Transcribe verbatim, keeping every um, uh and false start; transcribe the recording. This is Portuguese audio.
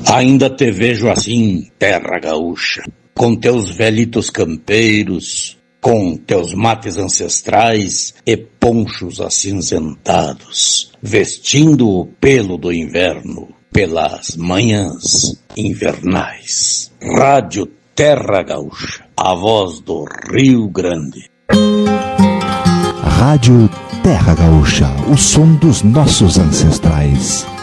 Ainda te vejo assim, terra gaúcha, com teus velitos campeiros, com teus mates ancestrais e ponchos acinzentados, vestindo o pelo do inverno pelas manhãs invernais. Rádio Terra Gaúcha, a voz do Rio Grande. Rádio Terra Gaúcha, o som dos nossos ancestrais.